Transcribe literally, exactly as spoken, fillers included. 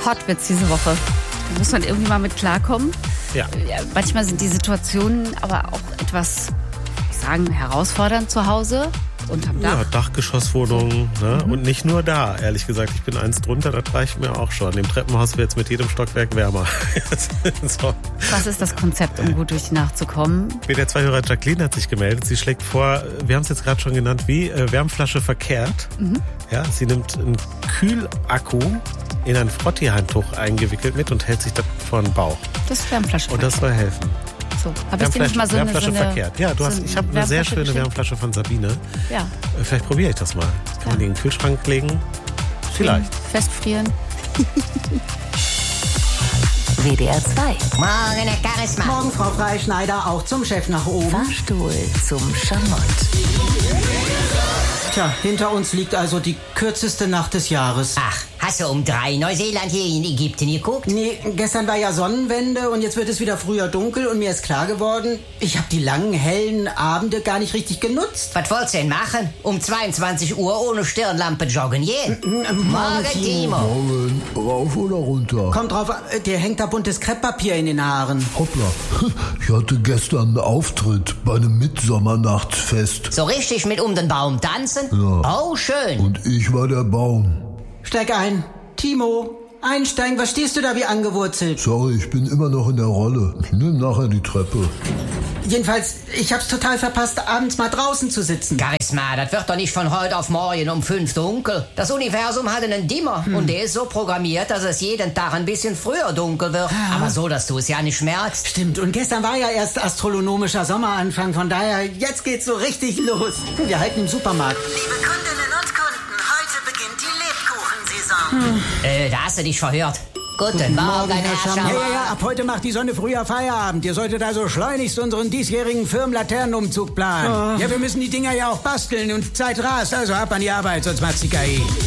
Hotwitz diese Woche. Da muss man irgendwie mal mit klarkommen. Ja. Ja, manchmal sind die Situationen aber auch etwas, ich sagen, herausfordernd zu Hause. Unterm Dach. Ja, Dachgeschosswohnung. Ne? Mhm. Und nicht nur da, ehrlich gesagt. Ich bin eins drunter, das reicht mir auch schon. Im Treppenhaus wird es mit jedem Stockwerk wärmer. So. Was ist das Konzept, um gut durch die Nacht zu kommen? B D R zwei-Hörer Jacqueline hat sich gemeldet. Sie schlägt vor, wir haben es jetzt gerade schon genannt, wie äh, Wärmflasche verkehrt. Mhm. Ja, sie nimmt einen Kühlakku in ein Frottee-Handtuch eingewickelt mit und hält sich das vor den Bauch. Das ist Wärmflasche Und das soll helfen. So, habe ich dir nicht mal so eine, Wärmflasche so eine verkehrt. Ja, du so hast, ich habe eine sehr schöne geschickt? Wärmflasche von Sabine. Ja. Vielleicht probiere ich das mal. Kann ja. man die in den Kühlschrank legen? Vielleicht. Festfrieren. W D R zwei. Morgen, Herr Charisma. Morgen, Frau Freischneider, auch zum Chef nach oben. Fahrstuhl zum Schamott. Tja, hinter uns liegt also die kürzeste Nacht des Jahres. Ach, hast du um drei Neuseeland hier in Ägypten geguckt? Nee, gestern war ja Sonnenwende und jetzt wird es wieder früher dunkel und mir ist klar geworden, ich habe die langen, hellen Abende gar nicht richtig genutzt. Was wollt's denn machen? Um zweiundzwanzig Uhr ohne Stirnlampe joggen gehen? Morgen, Timo. Morgen, rauf oder runter? Kommt drauf an, dir hängt da buntes Krepppapier in den Haaren. Hoppla, ich hatte gestern einen Auftritt bei einem Mitsommernachtsfest. So richtig mit um den Baum tanzen? Ja. Oh, schön. Und ich war der Baum. Steig ein. Timo, einsteigen, was stehst du da wie angewurzelt? Sorry, ich bin immer noch in der Rolle. Ich nehme nachher die Treppe. Jedenfalls, ich hab's total verpasst, abends mal draußen zu sitzen. Charisma, das wird doch nicht von heute auf morgen um fünf dunkel. Das Universum hat einen Dimmer hm. und der ist so programmiert, dass es jeden Tag ein bisschen früher dunkel wird. Ja. Aber so, dass du es ja nicht merkst. Stimmt, und gestern war ja erst astronomischer Sommeranfang, von daher, jetzt geht's so richtig los. Wir halten im Supermarkt. Liebe Kundinnen und Kunden, heute beginnt die Lebkuchensaison. Hm. Äh, da hast du dich verhört. Guten Morgen, Herr Scham. Schauer. Ja, ja, ja, ab heute macht die Sonne früher Feierabend. Ihr solltet also schleunigst unseren diesjährigen Firmenlaternenumzug planen. Oh. Ja, wir müssen die Dinger ja auch basteln und Zeit rast. Also ab an die Arbeit, sonst macht's die K I.